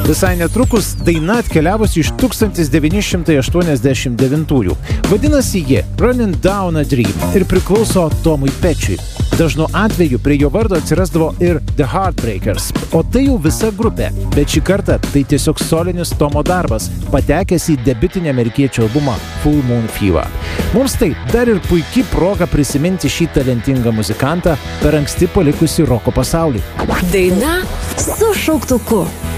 Visai netrukus daina atkeliavusi iš 1989-ųjų. Vadinasi ji Running Down a Dream ir priklauso Tomui Petčiui. Dažnu atveju prie jo vardo atsirasdavo ir The Heartbreakers, o tai jau visa grupė, bet šį kartą tai tiesiog solinis Tomo darbas, patekęs į debiutinį amerikiečių albumą Full Moon Fever. Mums tai dar ir puikiai proga prisiminti šį talentingą muzikantą per anksti palikusi roko pasaulį. Daina su šauktuku.